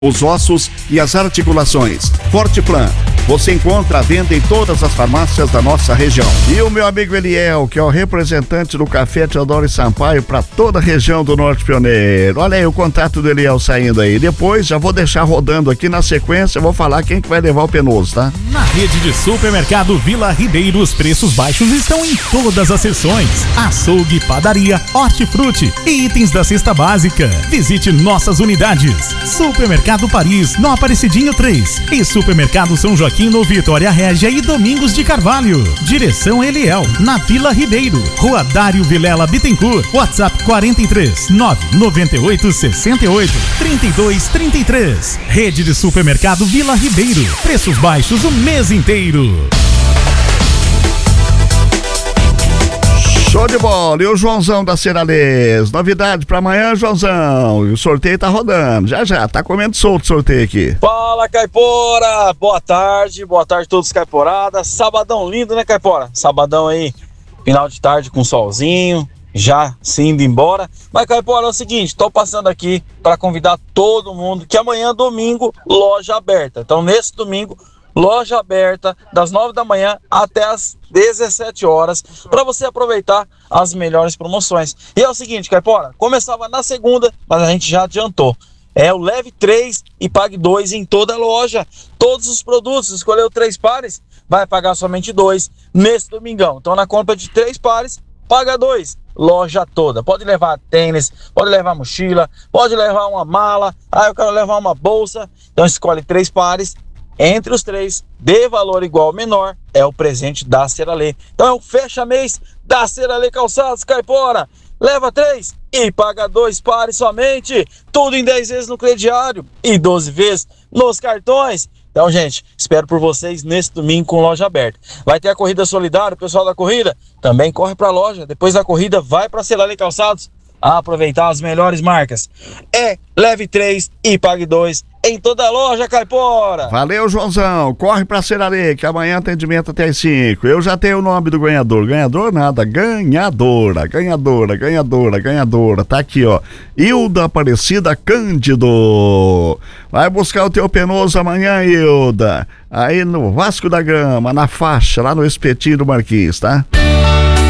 os ossos e as articulações. Forteplan, você encontra à venda em todas as farmácias da nossa região. E o meu amigo Eliel, que é o representante do Café Teodoro Sampaio para toda a região do Norte Pioneiro. Olha aí o contato do Eliel saindo aí. Depois já vou deixar rodando aqui na sequência, vou falar quem que vai levar o Penoso, tá? Na rede de supermercado Vila Ribeiro, os preços baixos estão em todas as seções. Açougue, padaria, hortifruti e itens da cesta básica. Visite nossas unidades. Supermercado Paris, no Aparecidinho 3 e Supermercado São Joaquim, no Vitória Régia e Domingos de Carvalho. Direção Eliel, na Vila Ribeiro, Rua Dário Vilela Bittencourt, WhatsApp 43 998 68 32 33. Rede de supermercado Vila Ribeiro, preços baixos o mês inteiro. Show de bola, e o Joãozão da Cearalês, novidade pra amanhã, Joãozão, e o sorteio tá rodando, já, tá comendo solto o sorteio aqui. Fala, Caipora, boa tarde todos caiporadas, sabadão lindo, né, Caipora? Sabadão aí, final de tarde com solzinho, já se indo embora, mas Caipora, é o seguinte, tô passando aqui pra convidar todo mundo que amanhã, domingo, loja aberta, então nesse domingo, loja aberta das 9 da manhã até as 17 horas para você aproveitar as melhores promoções. E é o seguinte, Caipora, começava na segunda, mas a gente já adiantou. É o leve 3 e pague 2 em toda a loja. Todos os produtos, escolheu 3 pares, vai pagar somente 2 nesse domingão. Então na compra de 3 pares, paga 2. Loja toda, pode levar tênis, pode levar mochila, pode levar uma mala, eu quero levar uma bolsa, então escolhe 3 pares. Entre os 3, de valor igual ou menor, é o presente da Cearalê. Então é o fecha-mês da Cearalê Calçados, Caipora. Leva 3 e paga 2 pares somente. Tudo em 10 vezes no crediário e 12 vezes nos cartões. Então, gente, espero por vocês nesse domingo com loja aberta. Vai ter a corrida solidária, o pessoal da corrida também corre para a loja. Depois da corrida, vai para a Cearalê Calçados a aproveitar as melhores marcas. Leve 3 e pague 2 em toda a loja, Caipora. Valeu, Joãozão, corre pra Cearalê, que amanhã atendimento até as 5. Eu já tenho o nome do ganhador. Ganhador nada, ganhadora, tá aqui, ó, Hilda Aparecida Cândido. Vai buscar o teu Penoso amanhã, Hilda, aí no Vasco da Gama, na faixa, lá no Espetinho do Marquês, tá?